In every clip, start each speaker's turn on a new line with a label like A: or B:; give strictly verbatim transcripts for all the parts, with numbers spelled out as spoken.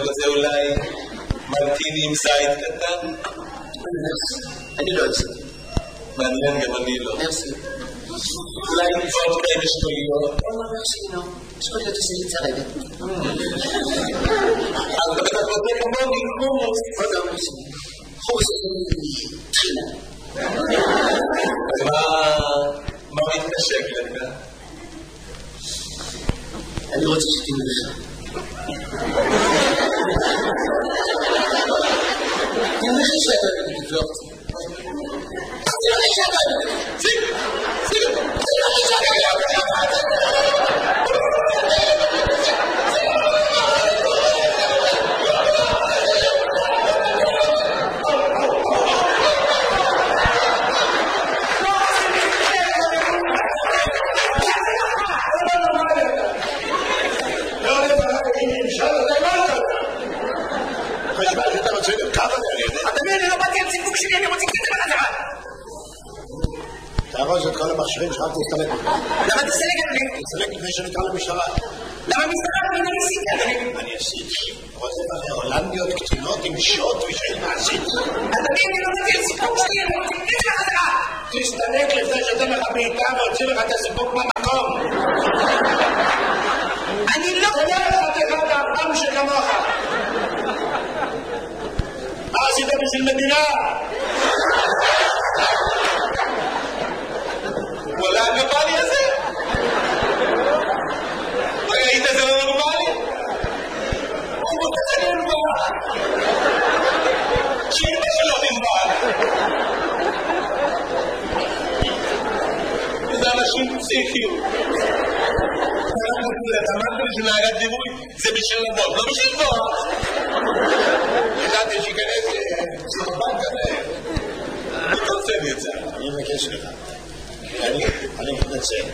A: רוצה אולי מרטיני עם זית קטן?
B: אני לא אצא.
A: מעניין, גם אני לא.
B: מרסי.
A: אולי נפעות כאלה שטוליות?
B: לא, לא, מרסי, לא. שטוליות עושה לי צרבת.
A: אבל אתה בטח רוצה כמוני, חומוס.
B: לא, לא, מרסי. חומוס זה תחינה.
A: אז מה מתנשק לך?
B: אני רוצה שתהיה לך. אני אומר לך שאתה אוהבת את גבורת. זה לא לך שאתה אוהבת את זה. זה לא לך שאתה אוהבת את זה. אני רוצה כזה בחזרה.
C: תארוז את כל המכשירים שרק תסתלק.
B: למה תסתלק אדוני?
C: תסתלק לפני שנקרא למשטרה.
B: למה משטרה? אני ניסיתי אדוני.
C: אני עשיתי. רוצה הולנדיות קטינות עם שוט ושאין מעשית.
B: אדוני, אני לא מביא את סיפוק שלי, אני רוצה כזה בחזרה.
C: תסתלק לפני שאתן לך בעיטה והוציא לך את הסיפוק במקום.
B: אני לא...
C: תהיה לך תחד האפם שכמוך. מה עשית בשביל מדינה?
A: וואלה, הגבלי הזה? ראית זה לא נורמלי? הוא רוצה זה נורמל. שאימא שלו נורמל. וזה אנשים פסיכיים. אתה אמרת לי שנהגת דימוי, זה בשביל לבוא, לא בשביל לבוא.
C: ידעתי שיכנס סרבן כזה.
A: אני רוצה לי את זה.
C: אני מבקש לך. אני מתנצל.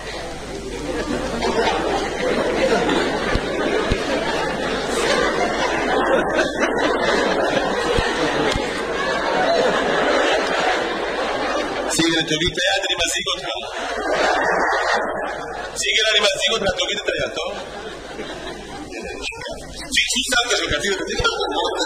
A: סיגר, תוריד את היד, אני מזיג אותך. סיגר, אני מזיג אותך, תוריד את היד, טוב? שי, שי, שמת שלך, תראה, תראה.